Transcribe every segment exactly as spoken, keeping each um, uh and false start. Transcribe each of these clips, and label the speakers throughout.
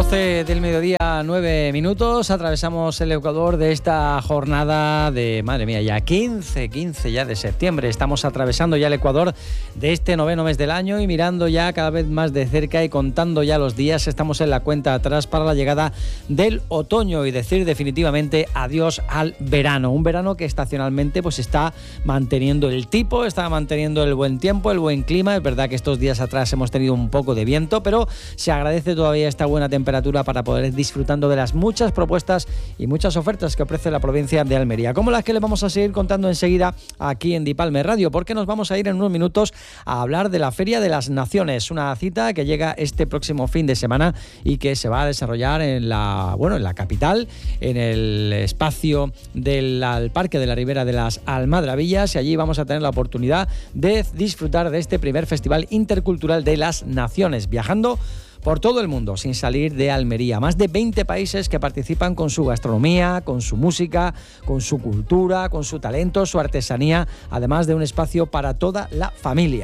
Speaker 1: doce del mediodía, nueve minutos, atravesamos el Ecuador de esta jornada de, madre mía, ya quince, quince ya de septiembre. Estamos atravesando ya el Ecuador de este noveno mes del año y mirando ya cada vez más de cerca y contando ya los días. Estamos en la cuenta atrás para la llegada del otoño y decir definitivamente adiós al verano. Un verano que estacionalmente pues está manteniendo el tipo, está manteniendo el buen tiempo, el buen clima. Es verdad que estos días atrás hemos tenido un poco de viento, pero se agradece todavía esta buena temperatura para poder ir disfrutando de las muchas propuestas y muchas ofertas que ofrece la provincia de Almería, como las que les vamos a seguir contando enseguida aquí en Dipalme Radio, porque nos vamos a ir en unos minutos a hablar de la Feria de las Naciones, una cita que llega este próximo fin de semana y que se va a desarrollar en la, bueno, en la capital, en el espacio del al Parque de la Ribera de las Almadrabillas, y allí vamos a tener la oportunidad de disfrutar de este primer Festival Intercultural de las Naciones, viajando por todo el mundo, sin salir de Almería. Más de veinte países que participan con su gastronomía, con su música, con su cultura, con su talento, su artesanía, además de un espacio para toda la familia.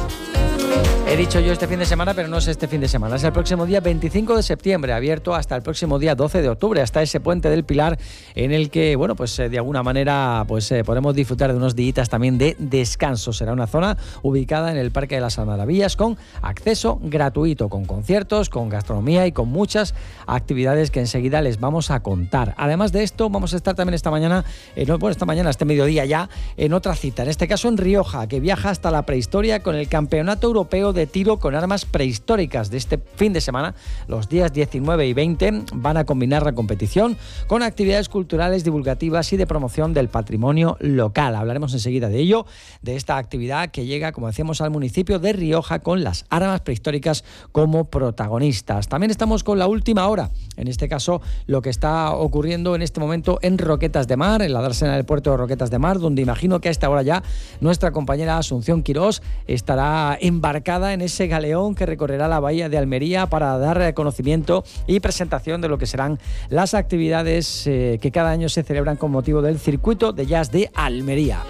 Speaker 1: He dicho yo este fin de semana, pero no es este fin de semana. Es el próximo día veinticinco de septiembre, abierto hasta el próximo día doce de octubre, hasta ese puente del Pilar, en el que, bueno, pues de alguna manera pues eh, podremos disfrutar de unos días también de descanso. Será una zona ubicada en el Parque de las Almadrabillas con acceso gratuito, con conciertos, con gastronomía y con muchas actividades que enseguida les vamos a contar. Además de esto, vamos a estar también esta mañana, eh, no, bueno, esta mañana, este mediodía ya, en otra cita, en este caso en Rioja, que viaja hasta la prehistoria con el Campeonato Europeo de de tiro con armas prehistóricas de este fin de semana. Los días diecinueve y veinte van a combinar la competición con actividades culturales, divulgativas y de promoción del patrimonio local. Hablaremos enseguida de ello, de esta actividad que llega, como decíamos, al municipio de Rioja con las armas prehistóricas como protagonistas. También estamos con la última hora, en este caso lo que está ocurriendo en este momento en Roquetas de Mar, en la dársena del puerto de Roquetas de Mar, donde imagino que a esta hora ya nuestra compañera Asunción Quirós estará embarcada en ese galeón que recorrerá la bahía de Almería para dar conocimiento y presentación de lo que serán las actividades eh, que cada año se celebran con motivo del Circuito de Jazz de Almería.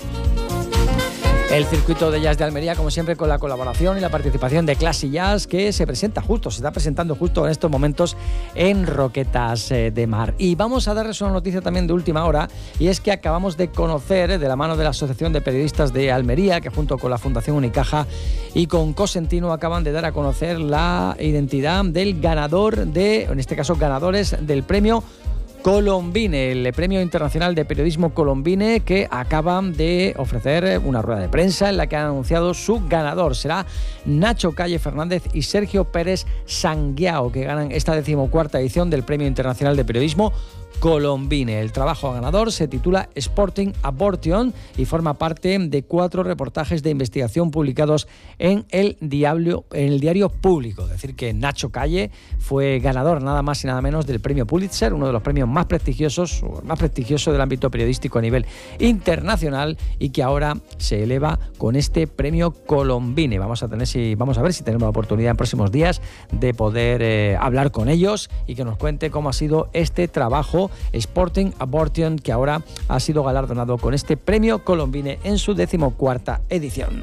Speaker 1: El Circuito de Jazz de Almería, como siempre, con la colaboración y la participación de Classy Jazz, que se presenta justo, se está presentando justo en estos momentos en Roquetas de Mar. Y vamos a darles una noticia también de última hora, y es que acabamos de conocer, de la mano de la Asociación de Periodistas de Almería, que junto con la Fundación Unicaja y con Cosentino acaban de dar a conocer la identidad del ganador de, en este caso, ganadores del premio Colombine, el Premio Internacional de Periodismo Colombine, que acaban de ofrecer una rueda de prensa en la que han anunciado su ganador. Será Nacho Calle Fernández y Sergio Pérez Sanguiao, que ganan esta decimocuarta edición del Premio Internacional de Periodismo Colombine. El trabajo ganador se titula Sporting Abortion y forma parte de cuatro reportajes de investigación publicados en el, Diablo, en el Diario Público. Es decir, que Nacho Calle fue ganador nada más y nada menos del premio Pulitzer, uno de los premios más prestigiosos, o más prestigioso del ámbito periodístico a nivel internacional, y que ahora se eleva con este premio Colombine. Vamos a tener si, vamos a ver si tenemos la oportunidad en próximos días de poder eh, hablar con ellos y que nos cuente cómo ha sido este trabajo Sporting Abortion, que ahora ha sido galardonado con este premio Colombine en su decimocuarta edición.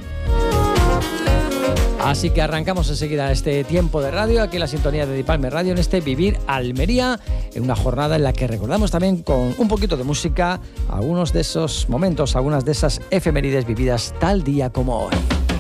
Speaker 1: Así que arrancamos enseguida este tiempo de radio, aquí en la sintonía de Dipalme Radio, en este Vivir Almería, en una jornada en la que recordamos también con un poquito de música algunos de esos momentos, algunas de esas efemérides vividas tal día como hoy.